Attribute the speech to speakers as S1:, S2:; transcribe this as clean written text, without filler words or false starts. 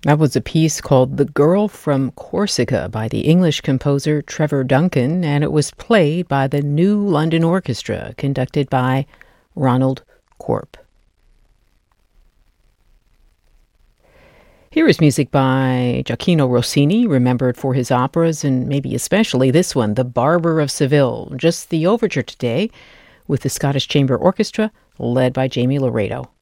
S1: That was a piece called The Girl from Corsica by the English composer Trevor Duncan, and it was played by the New London Orchestra, conducted by Ronald Corp. Here is music by Gioacchino Rossini, remembered for his operas, and maybe especially this one, The Barber of Seville, just the overture today, with the Scottish Chamber Orchestra, led by Jamie Laredo.